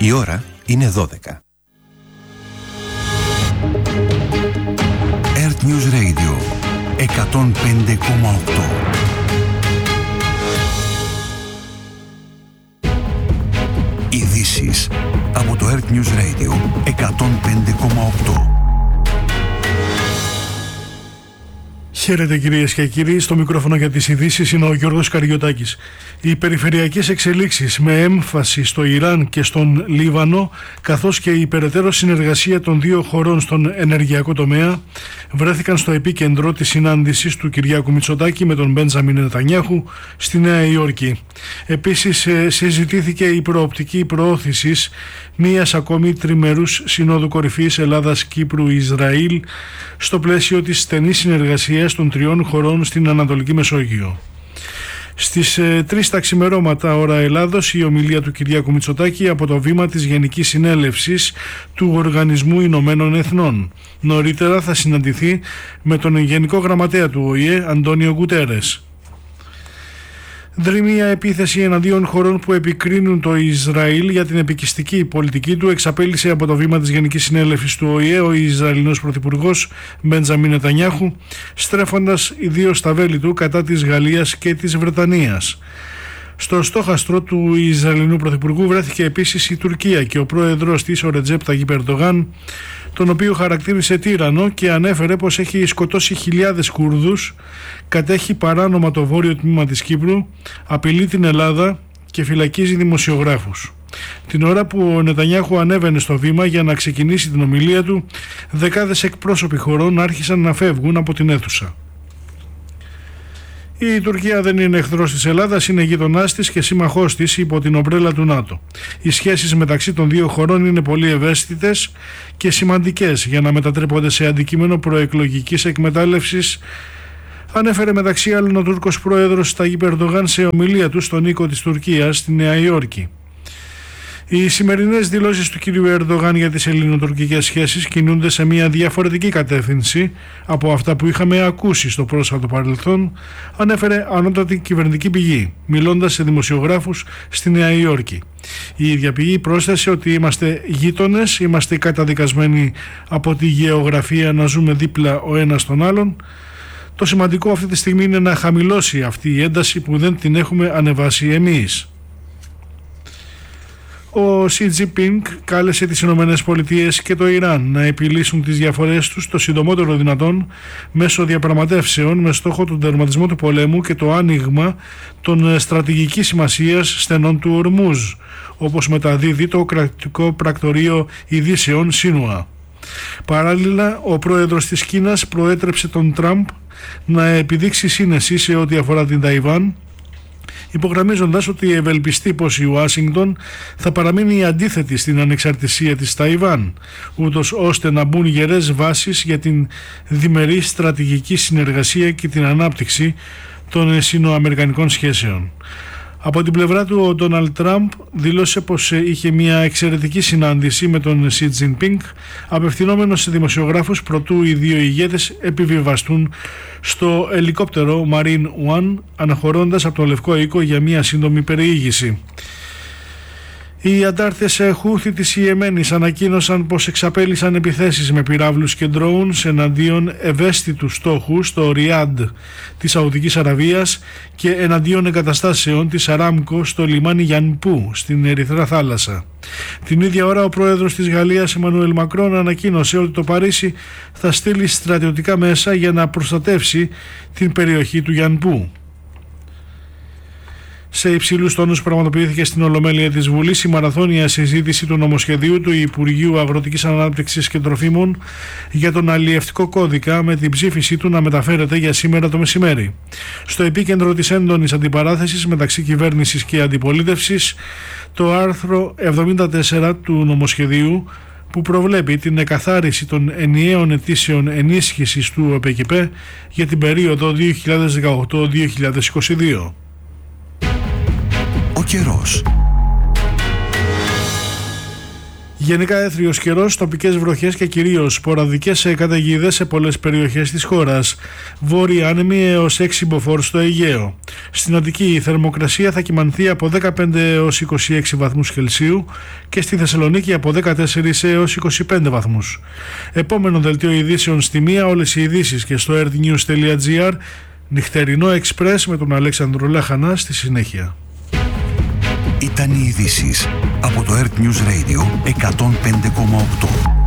Η ώρα είναι 12. Earth News Radio 105,8. Ειδήσεις από το Earth News Radio 105,8. Χαίρετε κυρίες και κύριοι, στο μικρόφωνο για τις ειδήσεις είναι ο Γιώργος Καριωτάκης. Οι περιφερειακές εξελίξεις με έμφαση στο Ιράν και στον Λίβανο, καθώς και η περαιτέρω συνεργασία των δύο χωρών στον ενεργειακό τομέα, βρέθηκαν στο επίκεντρο της συνάντησης του Κυριάκου Μητσοτάκη με τον Μπέντζαμιν Νετανιάχου στη Νέα Υόρκη. Επίσης συζητήθηκε η προοπτική προώθησης μίας ακόμη τριμερούς συνόδου κορυφής Ελλάδας-Κύπρου-Ισραήλ στο πλαίσιο της στενής συνεργασίας των τριών χωρών στην Ανατολική Μεσόγειο. Στις 3 τα ξημερώματα ώρα Ελλάδος η ομιλία του Κυριάκου Μητσοτάκη από το βήμα της Γενικής Συνέλευσης του Οργανισμού Ηνωμένων Εθνών. Νωρίτερα θα συναντηθεί με τον Γενικό Γραμματέα του ΟΗΕ Αντώνιο Γκουτέρες. Δρυμία επίθεση εναντίον χωρών που επικρίνουν το Ισραήλ για την επικιστική πολιτική του εξαπέλυσε από το βήμα της Γενικής Συνέλευσης του ΟΗΕ ο Ισραηλινός Πρωθυπουργός Μπέντζαμιν Νετανιάχου, στρέφοντας ιδίως τα βέλη του κατά της Γαλλίας και της Βρετανίας. Στο στόχαστρο του Ισραηλινού Πρωθυπουργού βρέθηκε επίσης η Τουρκία και ο πρόεδρος της, ο Ρετζέπ Ταγίπ Ερντογάν, τον οποίο χαρακτήρισε τύραννο και ανέφερε πως έχει σκοτώσει χιλιάδες Κούρδους, κατέχει παράνομα το βόρειο τμήμα της Κύπρου, απειλεί την Ελλάδα και φυλακίζει δημοσιογράφους. Την ώρα που ο Νετανιάχου ανέβαινε στο βήμα για να ξεκινήσει την ομιλία του, δεκάδες εκπρόσωποι χωρών άρχισαν να φεύγουν από την αίθουσα. Η Τουρκία δεν είναι εχθρός της Ελλάδας, είναι γειτονάς της και σύμμαχός της υπό την ομπρέλα του ΝΑΤΟ. Οι σχέσεις μεταξύ των δύο χωρών είναι πολύ ευαίσθητες και σημαντικές για να μετατρέπονται σε αντικείμενο προεκλογικής εκμετάλλευσης, ανέφερε μεταξύ άλλων ο Τούρκος πρόεδρος Ταγίπ Ερντογάν σε ομιλία του στον οίκο της Τουρκίας στη Νέα Υόρκη. Οι σημερινές δηλώσεις του κ. Ερντογάν για τις ελληνοτουρκικές σχέσεις κινούνται σε μια διαφορετική κατεύθυνση από αυτά που είχαμε ακούσει στο πρόσφατο παρελθόν, ανέφερε ανώτατη κυβερνητική πηγή, μιλώντας σε δημοσιογράφους στη Νέα Υόρκη. Η ίδια πηγή πρόσθεσε ότι είμαστε γείτονες, είμαστε καταδικασμένοι από τη γεωγραφία να ζούμε δίπλα ο ένας τον άλλον. Το σημαντικό αυτή τη στιγμή είναι να χαμηλώσει αυτή η ένταση που δεν την έχουμε ανεβάσει εμείς. Ο Σι Τζινπίνγκ κάλεσε τις Ηνωμένες Πολιτείες και το Ιράν να επιλύσουν τις διαφορές τους το συντομότερο δυνατόν μέσω διαπραγματεύσεων με στόχο τον τερματισμό του πολέμου και το άνοιγμα των στρατηγικής σημασίας στενών του Ορμούζ, όπως μεταδίδει το κρατικό πρακτορείο ειδήσεων Σίνουα. Παράλληλα, ο πρόεδρος της Κίνας προέτρεψε τον Τραμπ να επιδείξει σύνεση σε ό,τι αφορά την Ταϊβάν, υπογραμμίζοντας ότι ευελπιστεί πως η Ουάσιγκτον θα παραμείνει αντίθετη στην ανεξαρτησία της Ταϊβάν, ούτως ώστε να μπουν γερές βάσεις για την διμερή στρατηγική συνεργασία και την ανάπτυξη των σινοαμερικανικών σχέσεων. Από την πλευρά του, ο Ντόναλντ Τραμπ δήλωσε πως είχε μια εξαιρετική συνάντηση με τον Σι Τζινπίνγκ, απευθυνόμενος σε δημοσιογράφους προτού οι δύο ηγέτες επιβιβαστούν στο ελικόπτερο Marine One, αναχωρώντας από το Λευκό Οίκο για μια σύντομη περιήγηση. Οι αντάρτες Χούθι της Ιεμένης ανακοίνωσαν πως εξαπέλυσαν επιθέσεις με πυράβλους και ντρόουνς εναντίον ευαίσθητου στόχου στο Ριάντ της Σαουδικής Αραβίας και εναντίον εγκαταστάσεων της Αράμκο στο λιμάνι Γιανπού στην Ερυθρά Θάλασσα. Την ίδια ώρα ο πρόεδρος της Γαλλίας Εμμανουέλ Μακρόν ανακοίνωσε ότι το Παρίσι θα στείλει στρατιωτικά μέσα για να προστατεύσει την περιοχή του Γιανπού. Σε υψηλούς τόνους πραγματοποιήθηκε στην Ολομέλεια της Βουλής η μαραθώνια συζήτηση του νομοσχεδίου του Υπουργείου Αγροτικής Ανάπτυξης και Τροφίμων για τον αλλιευτικό κώδικα, με την ψήφιση του να μεταφέρεται για σήμερα το μεσημέρι. Στο επίκεντρο της έντονης αντιπαράθεσης μεταξύ κυβέρνησης και αντιπολίτευσης, το άρθρο 74 του νομοσχεδίου, που προβλέπει την εκαθάριση των ενιαίων αιτήσεων ενίσχυσης του ΟΠΕΚΠ για την περίοδο 2018-2022. Ο καιρός. Γενικά έθριος καιρός, τοπικές βροχές και κυρίως σποραδικές καταιγίδες σε πολλές περιοχές της χώρας. Βόρειοι άνεμοι έως 6 μποφόρ στο Αιγαίο. Στην Αττική η θερμοκρασία θα κυμανθεί από 15 έως 26 βαθμούς Κελσίου και στη Θεσσαλονίκη από 14 έως 25 βαθμούς. Επόμενο δελτίο ειδήσεων στη μία, όλες οι ειδήσεις και στο earthnews.gr. Νυχτερινό Express με τον Αλέξανδρο Λάχανα στη συνέχεια. Ήταν οι ειδήσεις από το Earth News Radio 105,8.